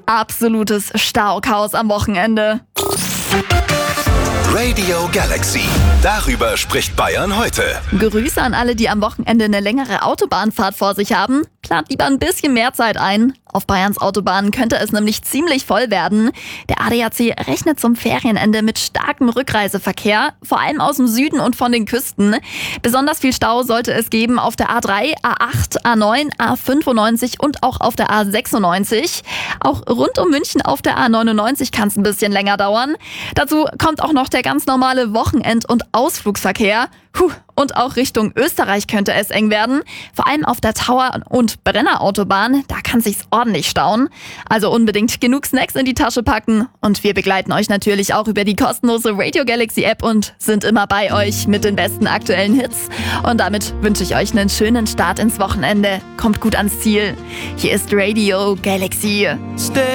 absolutes Stauchaos am Wochenende. Radio Galaxy. Darüber spricht Bayern heute. Grüße an alle, die am Wochenende eine längere Autobahnfahrt vor sich haben. Plant lieber ein bisschen mehr Zeit ein. Auf Bayerns Autobahnen könnte es nämlich ziemlich voll werden. Der ADAC rechnet zum Ferienende mit starkem Rückreiseverkehr, vor allem aus dem Süden und von den Küsten. Besonders viel Stau sollte es geben auf der A3, A8, A9, A95 und auch auf der A96. Auch rund um München auf der A99 kann es ein bisschen länger dauern. Dazu kommt auch noch der ganz normale Wochenend- und Ausflugsverkehr. Und auch Richtung Österreich könnte es eng werden. Vor allem auf der Tauer- und Brennerautobahn, da kann sich's ordentlich stauen. Also unbedingt genug Snacks in die Tasche packen. Und wir begleiten euch natürlich auch über die kostenlose Radio Galaxy App und sind immer bei euch mit den besten aktuellen Hits. Und damit wünsche ich euch einen schönen Start ins Wochenende. Kommt gut ans Ziel. Hier ist Radio Galaxy.